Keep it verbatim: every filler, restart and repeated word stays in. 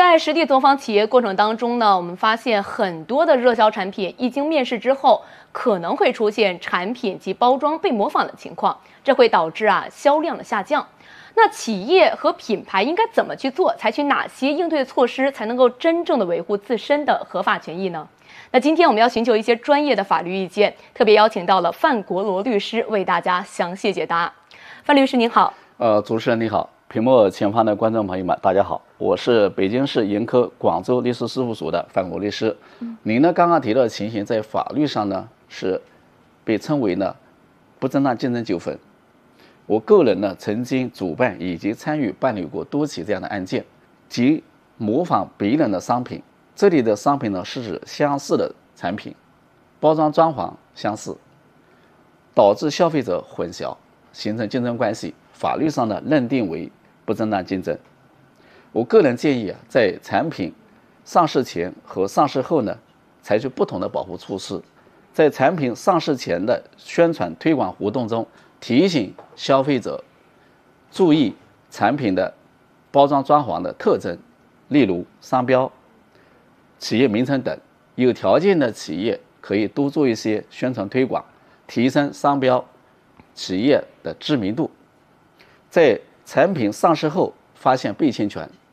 在实地走访企业过程当中呢，我们发现很多的热销产品一经面世之后，可能会出现产品及包装被模仿的情况，这会导致啊销量的下降。那企业和品牌应该怎么去做，采取哪些应对措施，才能够真正的维护自身的合法权益呢？那今天我们要寻求一些专业的法律意见，特别邀请到了范国罗律师为大家详细解答。范律师您好。 呃，主持人你好，屏幕前方的观众朋友们大家好，我是北京市盈科广州律师事务所的范国律师。嗯、您呢刚刚提到的情形，在法律上呢是被称为呢不正当竞争纠纷。我个人呢曾经主办以及参与办理过多起这样的案件，即模仿别人的商品。这里的商品呢是指相似的产品，包装装潢相似，导致消费者混淆，形成竞争关系，法律上呢认定为不正当竞争。我个人建议啊，在产品上市前和上市后呢，采取不同的保护措施。在产品上市前的宣传推广活动中，提醒消费者注意产品的包装装潢的特征，例如商标、企业名称等。有条件的企业可以多做一些宣传推广，提升商标企业的知名度。在产品上市后发现被侵权，